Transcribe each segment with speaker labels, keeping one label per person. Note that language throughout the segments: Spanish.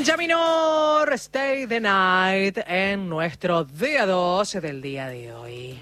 Speaker 1: Ya minor, Stay the Night en nuestro día 12 del día de hoy.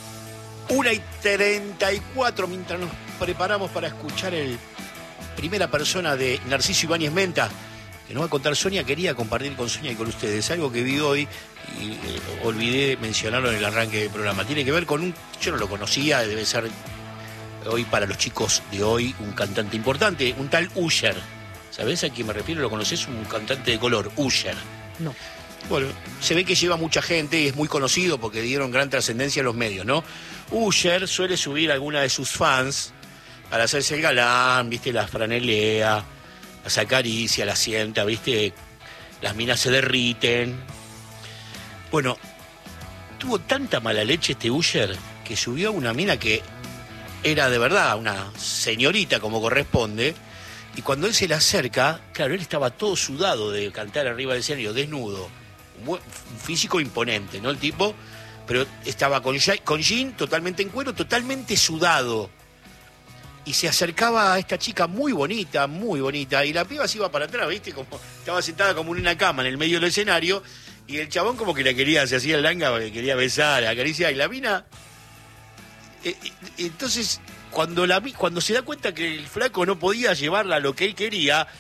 Speaker 2: 1:34, mientras nos preparamos para escuchar el primera persona de Narciso Ibáñez Menta, que nos va a contar Sonia. Quería compartir con Sonia y con ustedes algo que vi hoy y olvidé mencionarlo en el arranque del programa. Tiene que ver con yo no lo conocía, debe ser hoy para los chicos de hoy un cantante importante, un tal Usher. ¿Sabés a quién me refiero? ¿Lo conocés? Un cantante de color, Usher.
Speaker 1: No.
Speaker 2: Bueno, se ve que lleva mucha gente y es muy conocido porque dieron gran trascendencia a los medios, ¿no? Usher suele subir a alguna de sus fans para hacerse el galán, ¿viste? La franelea, las acaricia, la sienta, ¿viste? Las minas se derriten. Bueno, tuvo tanta mala leche este Usher que subió a una mina que era de verdad una señorita como corresponde. Y cuando él se le acerca, claro, él estaba todo sudado de cantar arriba del escenario, desnudo. Un físico imponente, ¿no? El tipo, pero estaba con jean, totalmente en cuero, totalmente sudado. Y se acercaba a esta chica muy bonita, y la piba se iba para atrás, ¿viste? Como estaba sentada como en una cama en el medio del escenario, y el chabón como que la quería, se hacía el langa porque quería besar, acariciar, y la mina... entonces... Cuando se da cuenta que el flaco no podía llevarla a lo que él quería,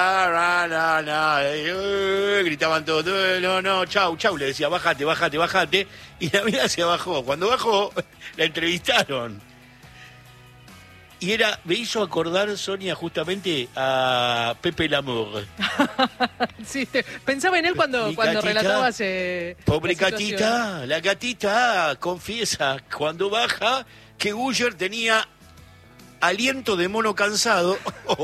Speaker 2: gritaban todos, no, chau, le decía, bájate, y la mina se bajó. Cuando bajó, la entrevistaron. Y me hizo acordar, Sonia, justamente a Pepe Lamour.
Speaker 1: Sí, pensaba en él cuando relatabas...
Speaker 2: pobre gatita, la gatita confiesa cuando baja que Usher tenía aliento de mono cansado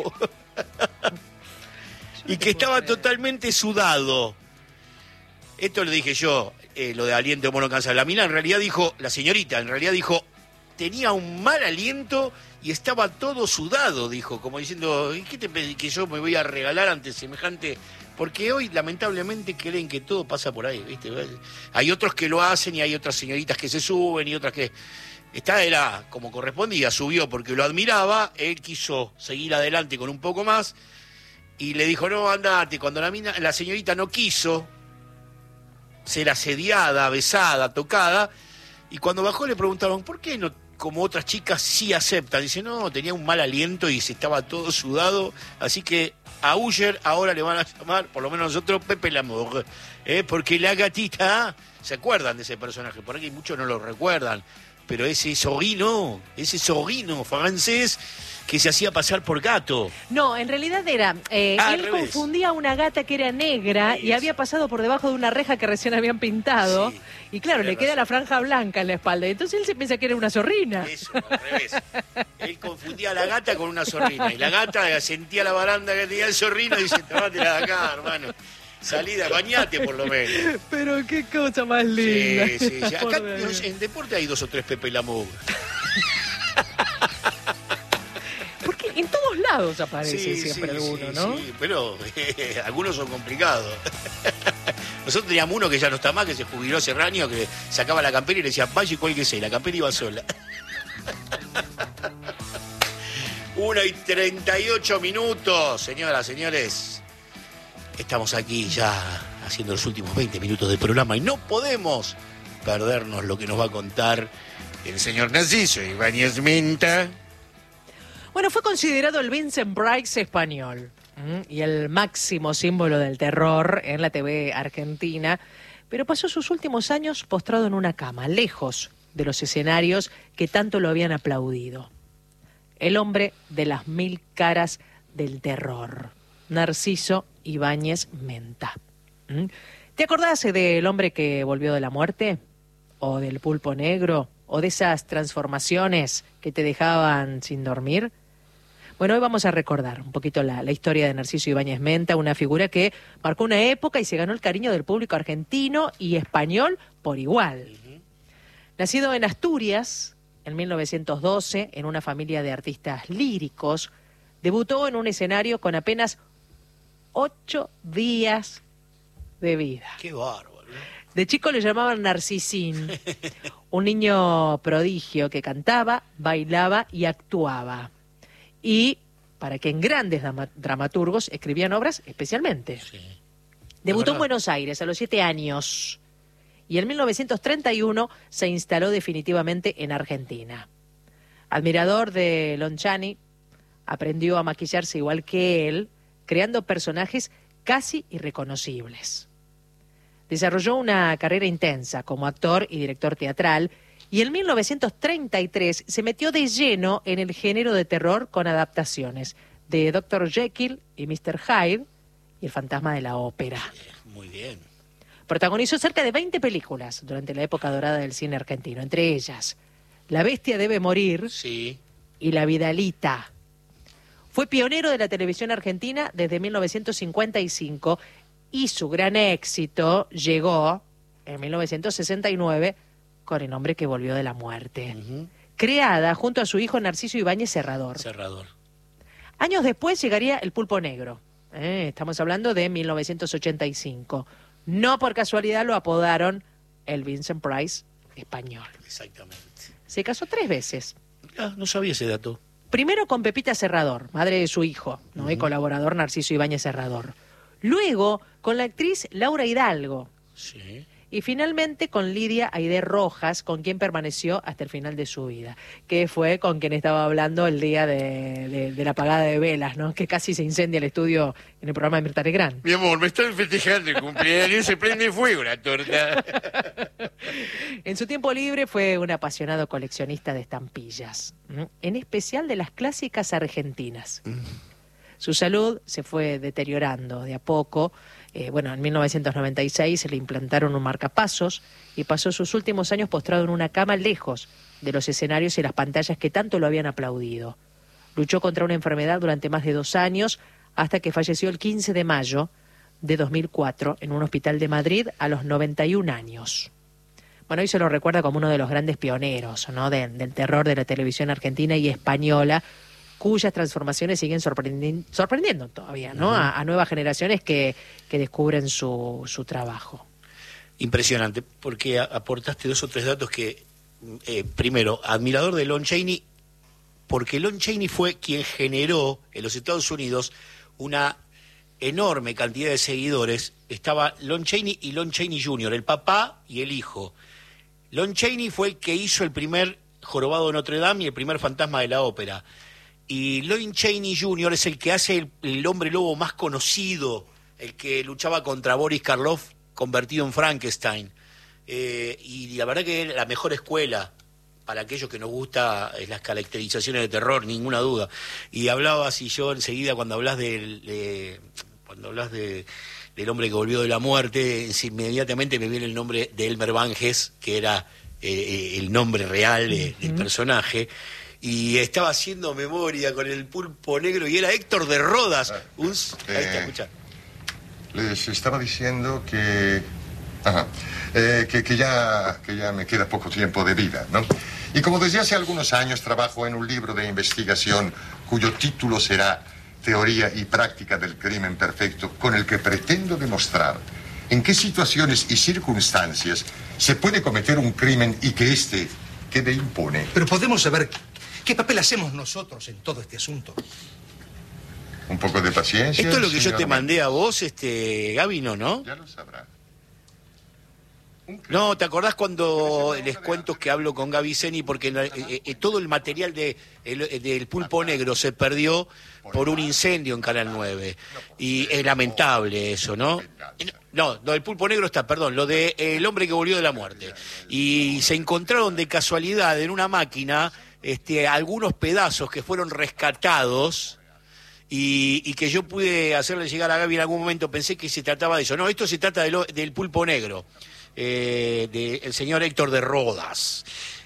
Speaker 2: y que estaba totalmente sudado. Esto lo dije yo, lo de aliento de mono cansado. La mina la señorita en realidad dijo, tenía un mal aliento y estaba todo sudado, dijo, como diciendo, ¿qué te pedí que yo me voy a regalar ante semejante? Porque hoy lamentablemente creen que todo pasa por ahí, ¿viste? Hay otros que lo hacen y hay otras señoritas que se suben y otras que... Esta era como correspondía, subió porque lo admiraba, él quiso seguir adelante con un poco más y le dijo, no, andate. Cuando la señorita no quiso ser asediada, besada, tocada, y cuando bajó le preguntaron, ¿por qué no, como otras chicas, sí aceptan? Dice, no, tenía un mal aliento y se estaba todo sudado, así que a Usher ahora le van a llamar, por lo menos nosotros, Pepe Lamour, porque la gatita, ¿se acuerdan de ese personaje? Por aquí muchos no lo recuerdan. Pero ese zorrino francés que se hacía pasar por gato.
Speaker 1: No, en realidad era... él confundía a una gata que era negra y había pasado por debajo de una reja que recién habían pintado. Sí, y claro, le queda la franja blanca en la espalda. Entonces él se piensa que era una zorrina.
Speaker 2: Eso, al revés. Él confundía a la gata con una zorrina. Y la gata sentía la baranda que tenía el zorrino y dice, tomátela de acá, hermano. Salida, bañate por lo menos.
Speaker 1: Pero qué cosa más linda.
Speaker 2: Sí. Acá en deporte hay 2 o 3 Pepe Lamour.
Speaker 1: Porque en todos lados aparece siempre alguno, ¿no?
Speaker 2: Sí, pero algunos son complicados. Nosotros teníamos uno que ya no está más, que se jubiló hace años, que sacaba la campera y le decía, vaya y cuélguese, la campera iba sola. 1:38, señoras, señores. Estamos aquí ya haciendo los últimos 20 minutos del programa y no podemos perdernos lo que nos va a contar el señor Narciso Ibáñez Menta.
Speaker 1: Bueno, fue considerado el Vincent Price español y el máximo símbolo del terror en la TV argentina, pero pasó sus últimos años postrado en una cama, lejos de los escenarios que tanto lo habían aplaudido. El hombre de las 1000 caras del terror, Narciso Ibáñez Menta. ¿Te acordás del hombre que volvió de la muerte? ¿O del pulpo negro? ¿O de esas transformaciones que te dejaban sin dormir? Bueno, hoy vamos a recordar un poquito la historia de Narciso Ibáñez Menta, una figura que marcó una época y se ganó el cariño del público argentino y español por igual. Nacido en Asturias en 1912, en una familia de artistas líricos, debutó en un escenario con apenas 8 días de vida.
Speaker 2: ¡Qué bárbaro!
Speaker 1: De chico le llamaban Narcisín, un niño prodigio que cantaba, bailaba y actuaba. Y para que en grandes dramaturgos escribían obras especialmente. Sí. Debutó en
Speaker 2: verdad.
Speaker 1: Buenos Aires a los 7 años y en 1931 se instaló definitivamente en Argentina. Admirador de Lon Chaney, aprendió a maquillarse igual que él, creando personajes casi irreconocibles. Desarrolló una carrera intensa como actor y director teatral y en 1933 se metió de lleno en el género de terror con adaptaciones de Dr. Jekyll y Mr. Hyde y El fantasma de la ópera.
Speaker 2: Muy bien.
Speaker 1: Protagonizó cerca de 20 películas durante la época dorada del cine argentino, entre ellas La bestia debe morir
Speaker 2: Sí.
Speaker 1: y La Vidalita. Fue pionero de la televisión argentina desde 1955 y su gran éxito llegó en 1969 con El hombre que volvió de la muerte, creada junto a su hijo Narciso Ibáñez Serrador.
Speaker 2: Cerrador.
Speaker 1: Años después llegaría El pulpo negro. Estamos hablando de 1985. No por casualidad lo apodaron el Vincent Price español.
Speaker 2: Exactamente.
Speaker 1: Se casó 3 veces.
Speaker 2: Ah, no sabía ese dato.
Speaker 1: Primero con Pepita Serrador, madre de su hijo, ¿no? Y colaborador Narciso Ibáñez Serrador. Luego con la actriz Laura Hidalgo.
Speaker 2: Sí.
Speaker 1: Y finalmente con Lidia Aidé Rojas, con quien permaneció hasta el final de su vida, que fue con quien estaba hablando el día de la apagada de velas, ¿no? Que casi se incendia el estudio en el programa de Mirta Legrand.
Speaker 2: Mi amor, me están festejando el cumpleaños, se prende fuego la torta.
Speaker 1: En su tiempo libre fue un apasionado coleccionista de estampillas, ¿no? En especial de las clásicas argentinas. Su salud se fue deteriorando de a poco. En 1996 se le implantaron un marcapasos y pasó sus últimos años postrado en una cama lejos de los escenarios y las pantallas que tanto lo habían aplaudido. Luchó contra una enfermedad durante más de 2 años hasta que falleció el 15 de mayo de 2004 en un hospital de Madrid a los 91 años. Bueno, hoy se lo recuerda como uno de los grandes pioneros, ¿no? del terror de la televisión argentina y española, cuyas transformaciones siguen sorprendiendo todavía, ¿no? A nuevas generaciones que descubren su trabajo.
Speaker 2: Impresionante, porque aportaste 2 o 3 datos que, primero, admirador de Lon Chaney, porque Lon Chaney fue quien generó en los Estados Unidos una enorme cantidad de seguidores. Estaba Lon Chaney y Lon Chaney Jr., el papá y el hijo. Lon Chaney fue el que hizo el primer Jorobado de Notre Dame y el primer Fantasma de la Ópera. Y Lon Chaney Jr. es el que hace el hombre lobo más conocido, el que luchaba contra Boris Karloff convertido en Frankenstein. Y la verdad que es la mejor escuela para aquellos que nos gusta las caracterizaciones de terror, ninguna duda. Y hablabas, y yo enseguida cuando hablas del hombre que volvió de la muerte, inmediatamente me viene el nombre de Elmer Banges, que era el nombre real del personaje. Y estaba haciendo memoria con el pulpo negro y era Héctor de Rodas. Ahí está, escucha.
Speaker 3: Les estaba diciendo que ya me queda poco tiempo de vida, ¿no? Y como desde hace algunos años trabajo en un libro de investigación cuyo título será Teoría y Práctica del Crimen Perfecto, con el que pretendo demostrar en qué situaciones y circunstancias se puede cometer un crimen y que éste quede impune.
Speaker 4: Pero podemos saber qué papel hacemos nosotros en todo este asunto.
Speaker 3: Un poco de paciencia.
Speaker 2: Esto es lo que yo
Speaker 3: señor
Speaker 2: te mandé
Speaker 3: Méndez.
Speaker 2: a vos, Gaby, ¿no?
Speaker 3: Ya lo sabrá.
Speaker 2: No, ¿te acordás cuando les cuento que hablo con Gaby Zeni? Porque todo el material del Pulpo Negro se perdió por un incendio en Canal 9. Y es lamentable eso, ¿no? No, lo del Pulpo Negro está, perdón, lo de El hombre que volvió de la muerte. Y se encontraron de casualidad en una máquina algunos pedazos que fueron rescatados y que yo pude hacerle llegar a Gaby en algún momento. Pensé que se trataba de eso. No, esto se trata del Pulpo Negro. Del señor Héctor de Rodas.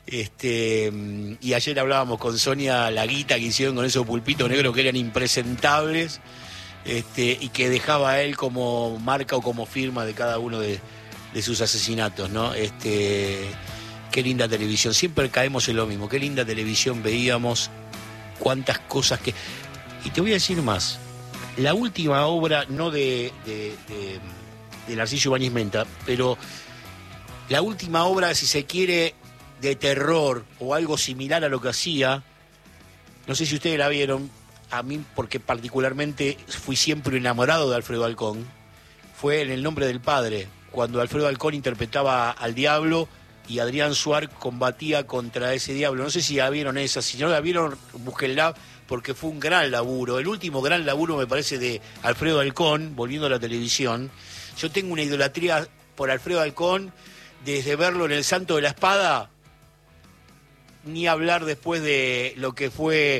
Speaker 2: Y ayer hablábamos con Sonia Laguita que hicieron con esos pulpitos negros que eran impresentables, y que dejaba a él como marca o como firma de cada uno de sus asesinatos, ¿no? Qué linda televisión, siempre caemos en lo mismo, qué linda televisión veíamos, cuántas cosas que... Y te voy a decir más, la última obra, no de Narciso Ibáñez Menta, pero la última obra, si se quiere, de terror o algo similar a lo que hacía, no sé si ustedes la vieron, a mí porque particularmente fui siempre enamorado de Alfredo Alcón, fue en El nombre del padre, cuando Alfredo Alcón interpretaba al diablo y Adrián Suar combatía contra ese diablo. No sé si ya vieron esa, si no la vieron, búsquenla, porque fue un gran laburo. El último gran laburo, me parece, de Alfredo Alcón, volviendo a la televisión. Yo tengo una idolatría por Alfredo Alcón, desde verlo en El Santo de la Espada, ni hablar después de lo que fue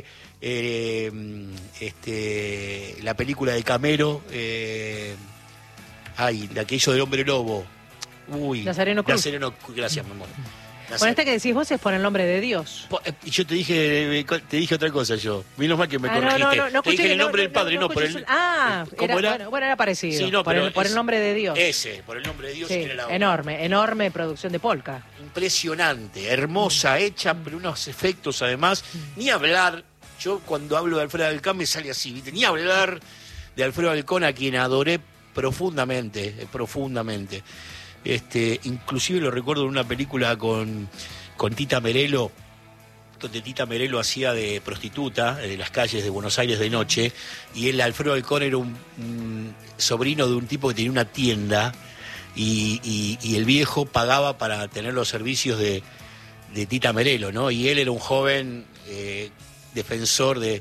Speaker 2: la película de Camero, la que hizo del Hombre Lobo.
Speaker 1: Nazareno Cruz.
Speaker 2: Gracias, mi amor.
Speaker 1: Bueno, esta que decís vos es por el nombre de Dios.
Speaker 2: Yo te dije otra cosa yo. Menos mal que me corregiste.
Speaker 1: No,
Speaker 2: te dije el nombre del padre, no por el...
Speaker 1: ¿Cómo era? Bueno, era parecido.
Speaker 2: Sí, no,
Speaker 1: por el nombre de Dios.
Speaker 2: Por el nombre de Dios.
Speaker 1: Sí,
Speaker 2: era la otra.
Speaker 1: enorme producción de polka.
Speaker 2: Impresionante, hermosa, hecha, pero unos efectos además. Ni hablar, yo cuando hablo de Alfredo Alcón me sale así, ¿viste? Ni hablar de Alfredo Alcón, a quien adoré profundamente. Inclusive lo recuerdo en una película con Tita Merelo, donde Tita Merelo hacía de prostituta de las calles de Buenos Aires de noche, y él, Alfredo Alcón, era un sobrino de un tipo que tenía una tienda, y el viejo pagaba para tener los servicios de Tita Merelo, ¿no? Y él era un joven defensor de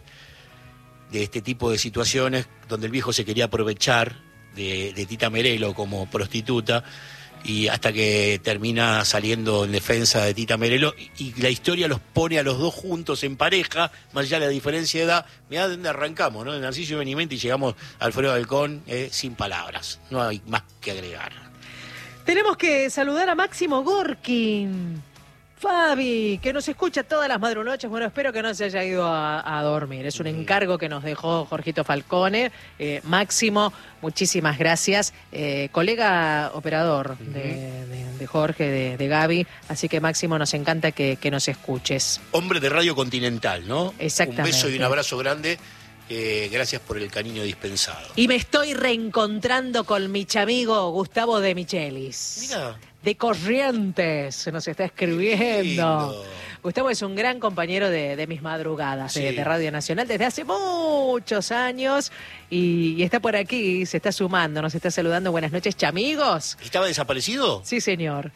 Speaker 2: este tipo de situaciones, donde el viejo se quería aprovechar de Tita Merelo como prostituta, y hasta que termina saliendo en defensa de Tita Merelo, y la historia los pone a los dos juntos en pareja, más allá de la diferencia de edad. Mirá de dónde arrancamos, ¿no? De Narciso Benimenti y llegamos a Alfredo Alcón, sin palabras, no hay más que agregar.
Speaker 1: Tenemos que saludar a Máximo Gorkin. Fabi, que nos escucha todas las madrunoches. Bueno, espero que no se haya ido a dormir. Es un encargo que nos dejó Jorgito Falcone. Máximo, muchísimas gracias. Colega operador de Jorge, de Gaby. Así que, Máximo, nos encanta que nos escuches.
Speaker 2: Hombre de Radio Continental, ¿no?
Speaker 1: Exactamente.
Speaker 2: Un beso y un abrazo grande. Gracias por el cariño dispensado.
Speaker 1: Y me estoy reencontrando con mi amigo Gustavo de Michelis.
Speaker 2: Mira.
Speaker 1: De Corrientes, se nos está escribiendo. Gustavo es un gran compañero de mis madrugadas, sí, de Radio Nacional desde hace muchos años, y está por aquí, se está sumando, nos está saludando. Buenas noches, chamigos.
Speaker 2: ¿Estaba desaparecido?
Speaker 1: Sí, señor.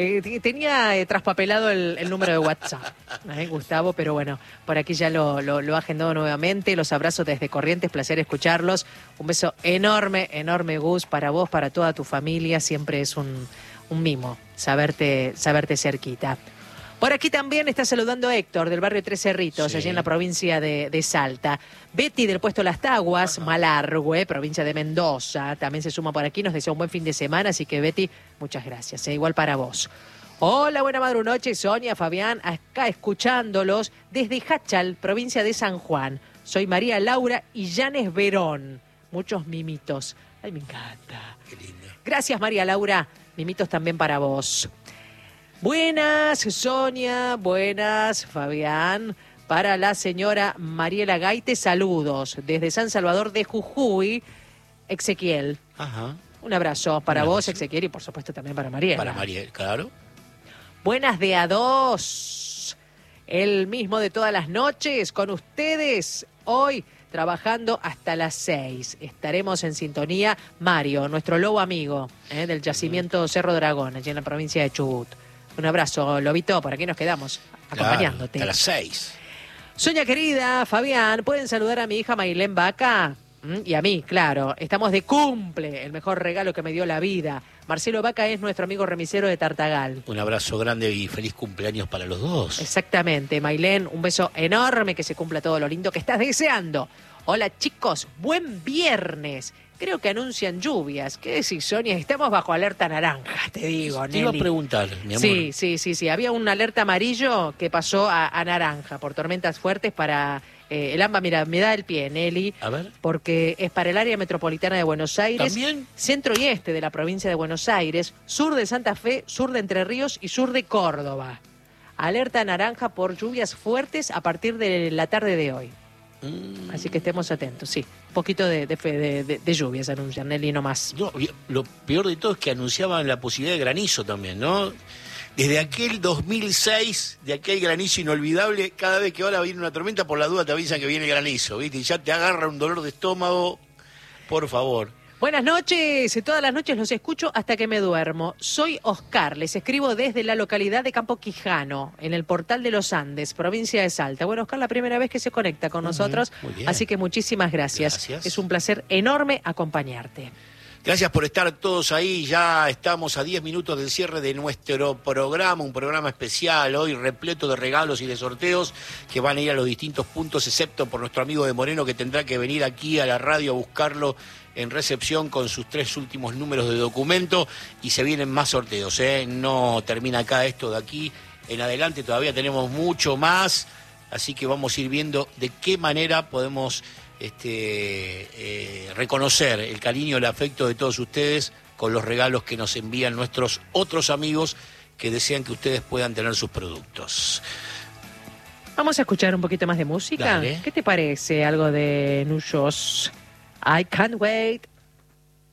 Speaker 1: Tenía traspapelado el número de WhatsApp, Gustavo, pero bueno, por aquí ya lo ha agendado nuevamente. Los abrazos desde Corrientes, placer escucharlos. Un beso enorme, Gus, para vos, para toda tu familia. Siempre es un mimo saberte cerquita. Por aquí también está saludando Héctor, del barrio Tres Cerritos, allí en la provincia de Salta. Betty, del puesto Las Taguas, Malargüe, provincia de Mendoza, también se suma por aquí, nos desea un buen fin de semana, así que Betty, muchas gracias, igual para vos. Hola, buena madrunoche, Sonia, Fabián, acá escuchándolos desde Hachal, provincia de San Juan. Soy María Laura y Yanes Verón. Muchos mimitos. Ay, me encanta.
Speaker 2: Qué lindo.
Speaker 1: Gracias, María Laura. Mimitos también para vos. Buenas, Sonia. Buenas, Fabián. Para la señora Mariela Gaite, saludos. Desde San Salvador de Jujuy, Ezequiel.
Speaker 2: Ajá.
Speaker 1: Un abrazo para vos, Ezequiel, y por supuesto también para Mariela.
Speaker 2: Para Mariela, claro.
Speaker 1: Buenas de a dos. El mismo de todas las noches, con ustedes hoy, trabajando hasta las 6. Estaremos en sintonía. Mario, nuestro lobo amigo, del yacimiento Cerro Dragón, allí en la provincia de Chubut. Un abrazo, Lobito, por aquí nos quedamos acompañándote.
Speaker 2: Hasta las 6.
Speaker 1: Soña querida, Fabián, ¿pueden saludar a mi hija Mailén Vaca? Y a mí, claro, estamos de cumple, el mejor regalo que me dio la vida. Marcelo Vaca es nuestro amigo remisero de Tartagal.
Speaker 2: Un abrazo grande y feliz cumpleaños para los dos.
Speaker 1: Exactamente, Mailén, un beso enorme, que se cumpla todo lo lindo que estás deseando. Hola chicos, buen viernes. Creo que anuncian lluvias. ¿Qué decís, Sonia? Estamos bajo alerta naranja, te digo,
Speaker 2: Te iba a
Speaker 1: Nelly.
Speaker 2: preguntar, mi amor.
Speaker 1: Sí. Había un alerta amarillo que pasó a naranja por tormentas fuertes para el AMBA. Mira, me da el pie, Nelly.
Speaker 2: A ver.
Speaker 1: Porque es para el área metropolitana de Buenos Aires.
Speaker 2: ¿También?
Speaker 1: Centro y este de la provincia de Buenos Aires, sur de Santa Fe, sur de Entre Ríos y sur de Córdoba. Alerta naranja por lluvias fuertes a partir de la tarde de hoy. Así que estemos atentos, sí. Un poquito de lluvias anuncian, Nelly, no más.
Speaker 2: No, lo peor de todo es que anunciaban la posibilidad de granizo también, ¿no? Desde aquel 2006, de aquel granizo inolvidable, cada vez que ahora viene una tormenta, por la duda te avisan que viene el granizo, ¿viste? Y ya te agarra un dolor de estómago, por favor.
Speaker 1: Buenas noches, todas las noches los escucho hasta que me duermo. Soy Oscar, les escribo desde la localidad de Campo Quijano, en el Portal de los Andes, provincia de Salta. Bueno, Oscar, la primera vez que se conecta con nosotros,
Speaker 2: muy bien.
Speaker 1: así que muchísimas gracias.
Speaker 2: Gracias.
Speaker 1: Es un placer enorme acompañarte.
Speaker 2: Gracias por estar todos ahí. Ya estamos a 10 minutos del cierre de nuestro programa, un programa especial hoy repleto de regalos y de sorteos que van a ir a los distintos puntos, excepto por nuestro amigo de Moreno, que tendrá que venir aquí a la radio a buscarlo en recepción con sus 3 últimos números de documento, y se vienen más sorteos, ¿eh? No termina acá esto de aquí en adelante, todavía tenemos mucho más, así que vamos a ir viendo de qué manera podemos reconocer el cariño, el afecto de todos ustedes con los regalos que nos envían nuestros otros amigos que desean que ustedes puedan tener sus productos.
Speaker 1: Vamos a escuchar un poquito más de música.
Speaker 2: Dale.
Speaker 1: ¿Qué te parece algo de Nuyos? I can't wait.